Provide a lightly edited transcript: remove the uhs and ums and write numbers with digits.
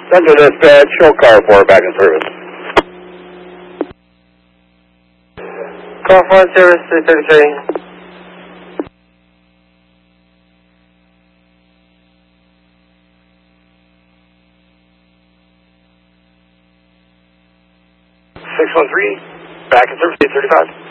Central Dispatch, show car 4 back in service. Car 4 service 333. Back in service 835.